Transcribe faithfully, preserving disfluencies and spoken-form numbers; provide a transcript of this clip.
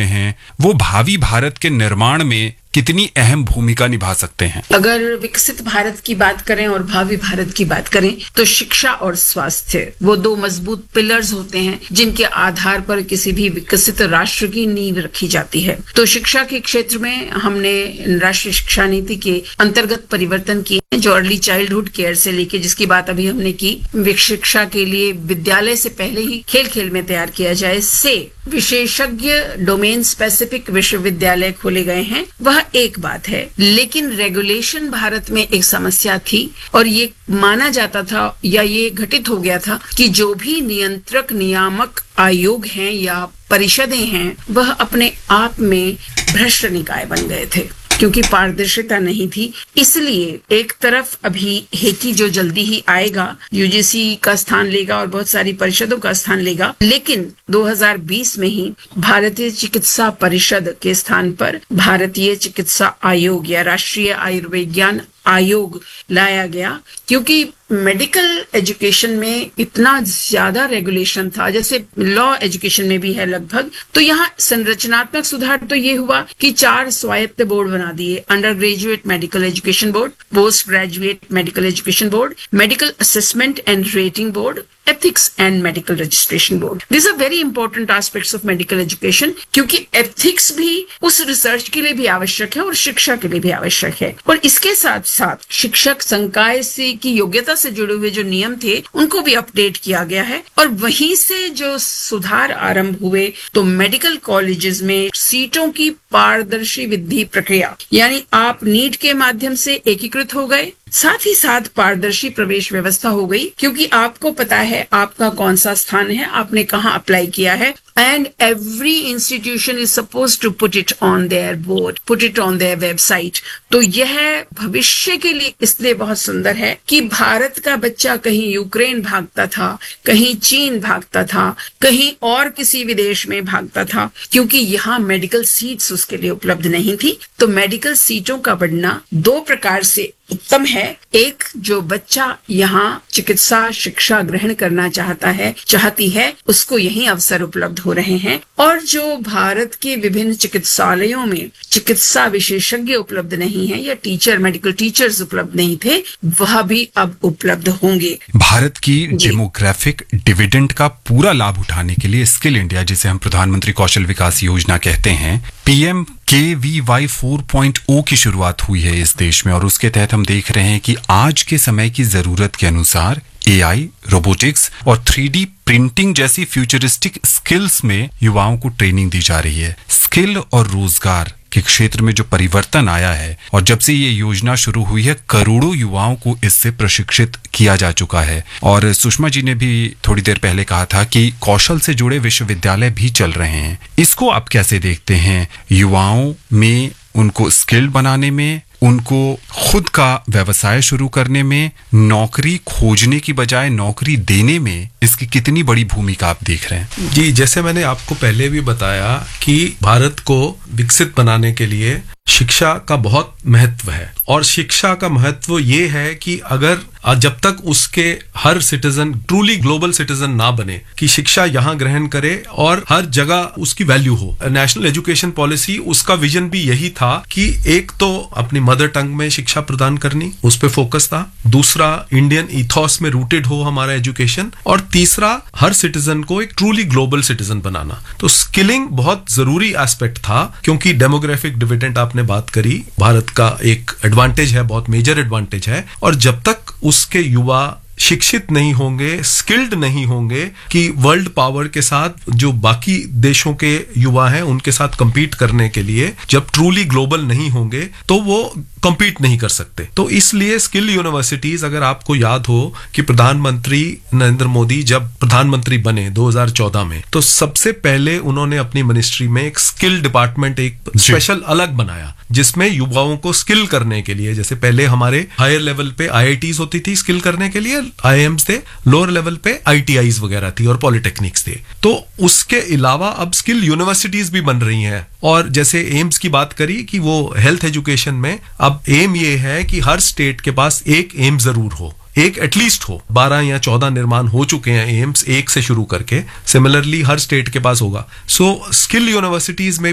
हुए हैं, वो भावी भारत के निर्माण में कितनी अहम भूमिका निभा सकते हैं? अगर विकसित भारत की बात करें और भावी भारत की बात करें तो शिक्षा और स्वास्थ्य वो दो मजबूत पिलर्स होते हैं जिनके आधार पर किसी भी विकसित राष्ट्र की नींव रखी जाती है। तो शिक्षा के क्षेत्र में हमने राष्ट्रीय शिक्षा नीति के अंतर्गत परिवर्तन किए हैं, जो अर्ली चाइल्डहुड केयर से लेके, जिसकी बात अभी हमने की, शिक्षा के लिए विद्यालय से पहले ही खेल खेल में तैयार किया जाए, से विशेषज्ञ डोमेन स्पेसिफिक विश्वविद्यालय खोले गए हैं, वह एक बात है। लेकिन रेगुलेशन भारत में एक समस्या थी और ये माना जाता था या ये घटित हो गया था कि जो भी नियंत्रक नियामक आयोग हैं या परिषदें हैं वह अपने आप में भ्रष्ट निकाय बन गए थे क्योंकि पारदर्शिता नहीं थी। इसलिए एक तरफ अभी हेकी जो जल्दी ही आएगा यूजीसी का स्थान लेगा और बहुत सारी परिषदों का स्थान लेगा, लेकिन दो हज़ार बीस में ही भारतीय चिकित्सा परिषद के स्थान पर भारतीय चिकित्सा आयोग या राष्ट्रीय आयुर्विज्ञान आयोग लाया गया, क्योंकि मेडिकल एजुकेशन में इतना ज्यादा रेगुलेशन था, जैसे लॉ एजुकेशन में भी है लगभग। तो यहाँ संरचनात्मक सुधार तो ये हुआ कि चार स्वायत्त बोर्ड बना दिए, under graduate medical education board, post graduate medical education board, medical assessment and rating board, ethics and medical registration board. These are very important aspects of medical education, क्योंकि ethics भी उस रिसर्च के लिए भी आवश्यक है और शिक्षा के लिए भी आवश्यक है। और इसके साथ साथ शिक्षक संकाय से की योग्यता से जुड़े हुए जो नियम थे उनको भी अपडेट किया गया है और वहीं से जो सुधार आरंभ हुए तो मेडिकल कॉलेजेस में सीटों की पारदर्शी विधि प्रक्रिया, यानी आप नीट के माध्यम से एकीकृत हो गए, साथ ही साथ पारदर्शी प्रवेश व्यवस्था हो गई, क्योंकि आपको पता है आपका कौन सा स्थान है, आपने कहाँ अप्लाई किया है, and every institution is supposed to put it on their board, put it on their website. तो यह भविष्य के लिए इसलिए बहुत सुंदर है कि भारत का बच्चा कहीं यूक्रेन भागता था, कहीं चीन भागता था, कहीं और किसी विदेश में भागता था, क्योंकि यहाँ मेडिकल सीट्स उसके लिए उपलब्ध नहीं थी। तो मेडिकल सीटों का बढ़ना दो प्रकार से उत्तम है। एक, जो बच्चा यहाँ चिकित्सा शिक्षा ग्रहण करना चाहता है चाहती है उसको यही अवसर उपलब्ध हो रहे हैं, और जो भारत के विभिन्न चिकित्सालयों में चिकित्सा विशेषज्ञ उपलब्ध नहीं है या टीचर मेडिकल टीचर्स उपलब्ध नहीं थे, वह भी अब उपलब्ध होंगे। भारत की डेमोग्राफिक डिविडेंड का पूरा लाभ उठाने के लिए स्किल इंडिया, जिसे हम प्रधानमंत्री कौशल विकास योजना कहते हैं, पीएम के वी वाई फोर पॉइंट ओ की शुरुआत हुई है इस देश में, और उसके तहत हम देख रहे हैं कि आज के समय की जरूरत के अनुसार एआई, रोबोटिक्स और थ्री डी प्रिंटिंग जैसी फ्यूचरिस्टिक स्किल्स में युवाओं को ट्रेनिंग दी जा रही है। स्किल और रोजगार के क्षेत्र में जो परिवर्तन आया है और जब से ये योजना शुरू हुई है, करोड़ों युवाओं को इससे प्रशिक्षित किया जा चुका है। और सुषमा जी ने भी थोड़ी देर पहले कहा था कि कौशल से जुड़े विश्वविद्यालय भी चल रहे हैं। इसको आप कैसे देखते हैं? युवाओं में उनको स्किल्ड बनाने में, उनको खुद का व्यवसाय शुरू करने में, नौकरी खोजने की बजाय नौकरी देने में इसकी कितनी बड़ी भूमिका आप देख रहे हैं? जी, जैसे मैंने आपको पहले भी बताया कि भारत को विकसित बनाने के लिए शिक्षा का बहुत महत्व है, और शिक्षा का महत्व ये है कि अगर जब तक उसके हर सिटीजन ट्रूली ग्लोबल सिटीजन ना बने, कि शिक्षा यहाँ ग्रहण करे और हर जगह उसकी वैल्यू हो। नेशनल एजुकेशन पॉलिसी, उसका विजन भी यही था कि एक तो अपनी मदर टंग में शिक्षा प्रदान करनी, उस पे फोकस था, दूसरा इंडियन इथॉस में रूटेड हो हमारा एजुकेशन, और तीसरा हर सिटीजन को एक ट्रूली ग्लोबल सिटीजन बनाना। तो स्किलिंग बहुत जरूरी एस्पेक्ट था, क्योंकि डेमोग्राफिक डिविडेंड आपने बात करी, भारत का एक एडवांटेज है, बहुत मेजर एडवांटेज है, और जब तक उसके युवा शिक्षित नहीं होंगे, स्किल्ड नहीं होंगे कि वर्ल्ड पावर के साथ जो बाकी देशों के युवा हैं उनके साथ compete करने के लिए, जब ट्रूली ग्लोबल नहीं होंगे तो वो compete नहीं कर सकते। तो इसलिए स्किल यूनिवर्सिटीज, अगर आपको याद हो कि प्रधानमंत्री नरेंद्र मोदी जब प्रधानमंत्री बने दो हज़ार चौदह में, तो सबसे पहले उन्होंने अपनी मिनिस्ट्री में एक स्किल डिपार्टमेंट, एक स्पेशल अलग बनाया, जिसमें युवाओं को स्किल करने के लिए, जैसे पहले हमारे हायर लेवल पे आईआईटीज होती थी स्किल करने के लिए, आईआईएम्स थे, लोअर लेवल पे आईटीआईज वगैरह थी और पॉलिटेक्निक्स थे। तो उसके अलावा अब स्किल यूनिवर्सिटीज भी बन रही हैं, और जैसे एम्स की बात करी कि वो हेल्थ एजुकेशन में, अब एम ये है कि हर स्टेट के पास एक एम जरूर हो, एक एटलीस्ट हो। बारह या चौदह निर्माण हो चुके हैं एम्स, एक से शुरू करके, सिमिलरली हर स्टेट के पास होगा। सो स्किल यूनिवर्सिटीज में